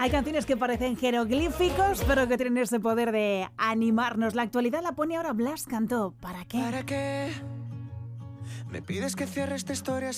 Hay canciones que parecen jeroglíficos, pero que tienen ese poder de animarnos. La actualidad la pone ahora Blas Cantó. ¿Para qué? ¿Para qué? Me pides que cierre esta historia